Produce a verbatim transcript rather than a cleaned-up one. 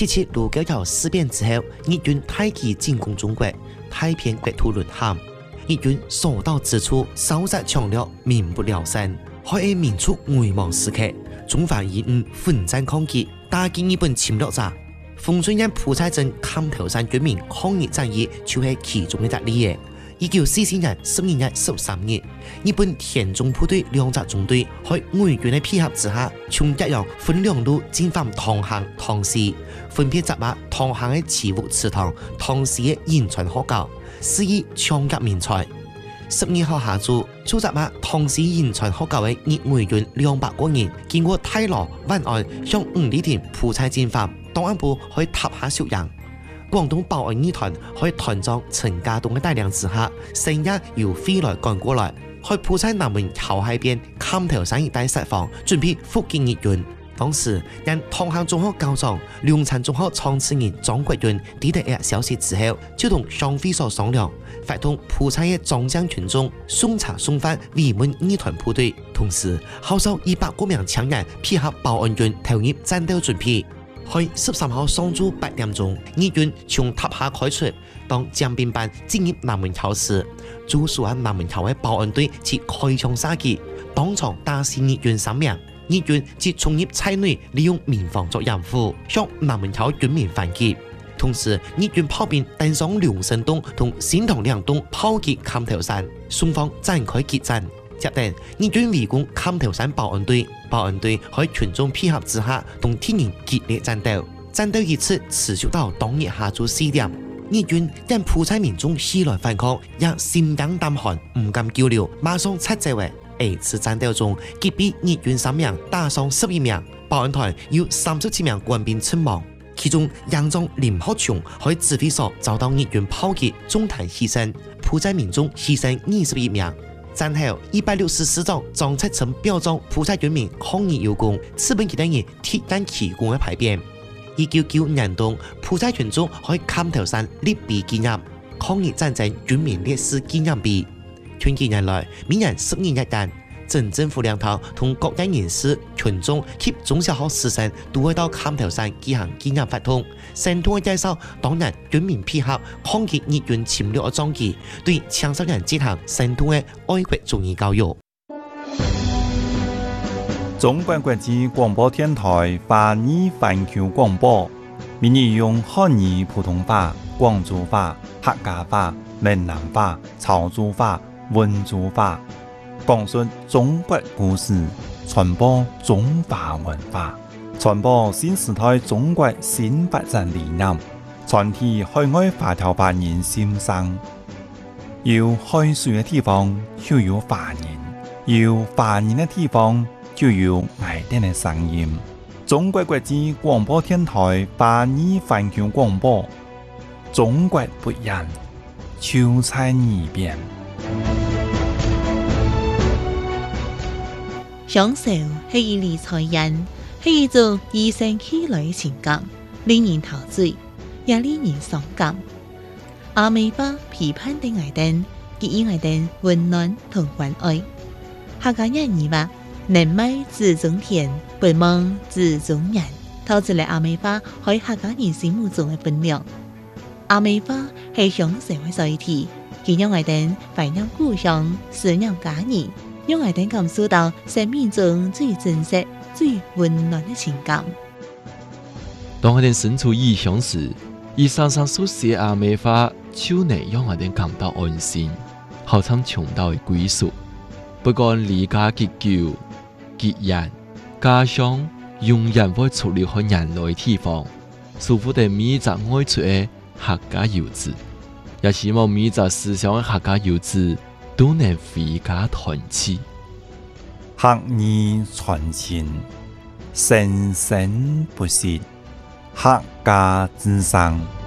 七七卢沟桥事变之後，日軍大舉進攻中國，大片國土淪陷。日軍所到之處，收拾強掠，民不聊生，喺一民族危亡時刻，中華義勇奮戰抗擊，打擊日本侵略者。馮順英埔菜鎮砍頭山軍民抗日戰役就係其中一個例嘅。一九四四年十二月十三日，日本田中部隊兩支中隊喺偽軍的配合之下，從一陽分兩路進犯唐巷、唐市，分別襲擊唐巷的慈福祠堂、唐市的仁川學校，肆意搶劫民財。十二號下晝，駐襲擊唐市仁川學校的日偽軍兩百個人，經過太羅、灣岸向五里田埔菜進犯，檔案部可以塔下收營。廣東保安義團喺團長陳家棟嘅帶領之下，深夜由飛來趕過來，喺埔菜南門橋海邊砍頭山一帶設防，準備伏擊日軍。當時，因唐巷中學校長、龍山中學創始人張國軍知道一消息之後，就同上飛所商量，發動埔菜嘅壯將群眾送查送返圍滿義團部隊，同時號召一百多名槍人配合保安軍投入戰鬥準備。喺十三號上晝八點鐘，日軍從塔下開出，當將兵班進入南門橋時，駐守喺南門橋嘅保安隊即開槍射擊，當場打死日軍三名。日軍即衝入菜內，利用民房作掩護，向南門橋軍民反擊。同時，日軍炮兵登上龍勝洞同新塘兩洞炮擊砍頭山，雙方展開激戰。接着，日軍圍攻砍頭山保安隊，保安隊喺群眾配合之下，同敵人激烈戰鬥。戰鬥一直持續到當日下晝四點。日軍因埔菜民眾起來反抗，也心驚膽寒，唔敢交流，馬上撤走。喺此戰鬥中，擊斃日軍三名，打傷十一名，保安團有三十七名官兵陣亡。其中營長林學松喺指揮所遭到日軍炮擊，中彈犧牲，埔菜民眾犧牲二十一名。戰後，一百六十師長張七成表彰埔菜軍民抗日有功，賜本其他人鐵杆奇功的牌匾。一九九五年冬，埔菜群眾喺砍頭山立碑紀念抗日戰爭軍民烈士紀念碑。團結年來，每年十二日間，鎮政府兩頭同各界人士、群眾及中小學師生都會到砍頭山舉行紀念活動，生動介紹當年軍民配合抗擊日軍侵略嘅壯舉，對青少年進行生動嘅愛國主義教育。 中國國際廣播電台華語環球廣播，每日用漢語、普通話、廣州話、客家話、閩南話、潮州話、溫州話，講述中國故事，傳播中華文化，傳播新時代中國新發展理念，傳遞海外華僑華人心聲。有海水嘅地方就有華人，有華人嘅地方就有愛哋嘅聲音。中國國際廣播電台華語環球廣播，中國不一樣，就在耳邊。 享受係一理財人，係一種與生俱來嘅情感，令人陶醉，也令人傷感。阿美花批判的愛燈，給予愛燈溫暖同關愛。客家人語話：能賣自種田，不忘自種人。透出嚟阿美花喺客家人心目中嘅分量。阿美花係享受嘅載體，佢讓愛燈懷念故鄉，思念家人。讓愛燈感受到生命中最真實、最溫暖的情感。 當愛燈身處異鄉時，以山上所寫阿美花，就能讓愛燈感到安心，好像重到的歸屬。不管離家幾久、幾遠，家鄉永遠會出離開人類的地方。祝福的每一個愛出的客家遊子，也希望每一個思鄉的客家遊子都能回家團聚， 客語傳情，生生不息，客家之聲。